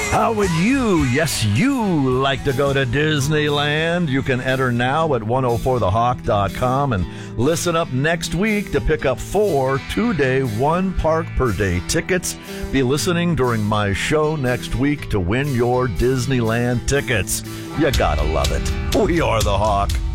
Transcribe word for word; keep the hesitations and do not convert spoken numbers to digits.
How would you, yes, you, like to go to Disneyland? You can enter now at one oh four the hawk dot com and listen up next week to pick up four two-day, one-park-per-day tickets. Be listening during my show next week to win your Disneyland tickets. You gotta love it. We are the Hawk.